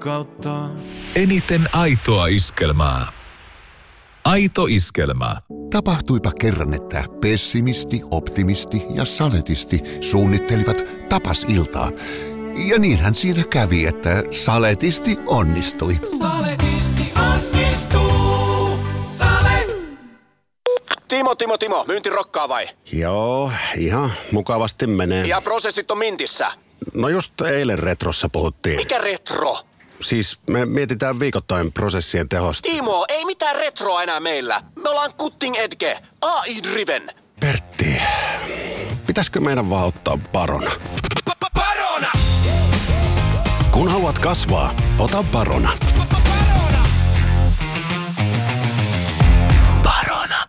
rakkautta. Eniten aitoa iskelmää. Aito iskelmä. Tapahtuipa kerran, että pessimisti, optimisti ja saletisti suunnittelivat tapasiltaa. Ja niinhän siinä kävi, että saletisti onnistui. Saletisti onnistuu. Sale! Timo, myynti rokkaa vai? Joo, ihan mukavasti menee. Ja prosessit on mintissä. No just eilen retrossa puhuttiin. Mikä retro? Siis me mietitään viikoittain prosessien tehosta. Timo, ei mitään retroa enää meillä. Me ollaan cutting edge, AI-driven. Pertti, pitäisikö meidän vaan ottaa Barona? Barona! Kun haluat kasvaa, ota Barona. Barona.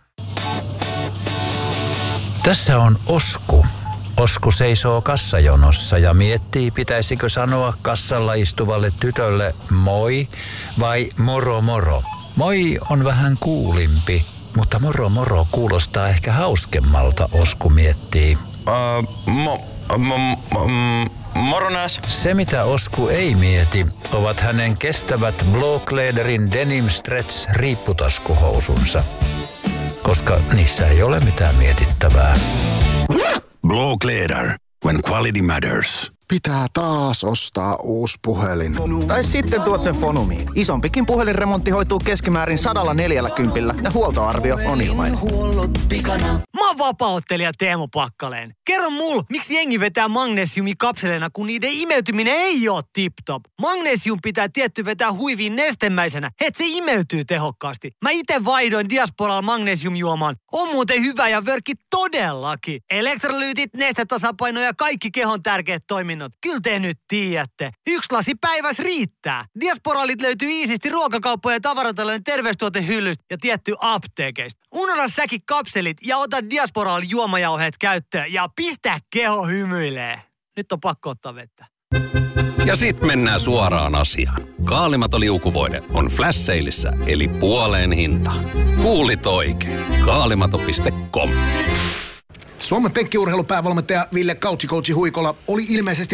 Tässä on Osku. Osku seisoo kassajonossa ja miettii, pitäisikö sanoa kassalla istuvalle tytölle moi vai moro moro. Moi on vähän kuulimpi, mutta moro moro kuulostaa ehkä hauskemmalta, Osku miettii. Moronas. Se mitä Osku ei mieti, ovat hänen kestävät Blåkläderin Denim Stretch riipputaskuhousunsa, koska niissä ei ole mitään mietittävää. Blåkläder, when quality matters. Pitää taas ostaa uusi puhelin. Tai sitten tuot sen Fonumiin. Isompikin puhelinremontti hoituu keskimäärin 140 ja huoltoarvio on ilmainen. Mä oon vapaa-ottelija Teemu Pakkaleen. Kerro mulle, miksi jengi vetää magnesiumikapseleina, kun niiden imeytyminen ei oo tip-top. Magnesium pitää tietty vetää huiviin nestemäisenä, et se imeytyy tehokkaasti. Mä ite vaihdoin Diasporalla magnesiumjuomaan. On muuten hyvä ja vörkki todellakin. Elektrolyytit, nestetasapaino ja kaikki kehon tärkeät toiminnot. Kyllä te nyt tiedätte. 1 lasi päivässä riittää. Diasporalit löytyy iisisti ruokakauppojen ja tavaratalojen terveystuotehyllystä ja tietty apteekeista. Unohda säkin kapselit ja ota Diasporal juomajauheet käyttöön ja pistä keho hymyilee. Nyt on pakko ottaa vettä. Ja sit mennään suoraan asiaan. Kaalimato liukuvoide on flash saleissa, eli puoleen hintaan. Kuulit oikein. Kaalimato.com. Suomen penkkiurheilupäävalmentaja Ville Kautsikoutsi Huikola oli ilmeisesti